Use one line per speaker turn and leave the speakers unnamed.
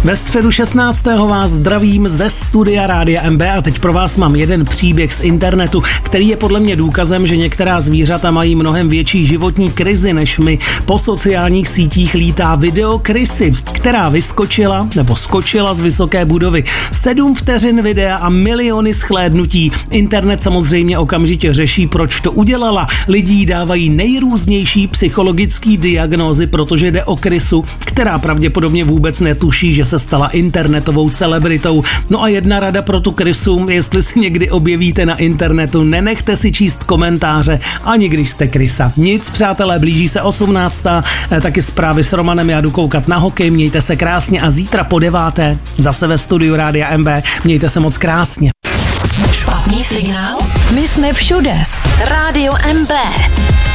Ve středu 16. vás zdravím ze studia Rádia MB a teď pro vás mám jeden příběh z internetu, který je podle mě důkazem, že některá zvířata mají mnohem větší životní krizi než my. Po sociálních sítích lítá video krysy, která vyskočila nebo skočila z vysoké budovy. 7 vteřin videa a miliony shlédnutí. Internet samozřejmě okamžitě řeší, proč to udělala. Lidí dávají nejrůznější psychologické diagnózy, protože jde o krysu, která pravděpodobně vůbec netuší, že se stala internetovou celebritou. No a jedna rada pro tu krysu, jestli si někdy objevíte na internetu, nenechte si číst komentáře, ani když jste krysa. Nic, přátelé, blíží se 18. Taky zprávy s Romanem, já jdu koukat na hokej, mějte se krásně a zítra po 9. zase ve studiu Rádia MB. Mějte se moc krásně.
Špatný signál? My jsme všude. Rádio MB.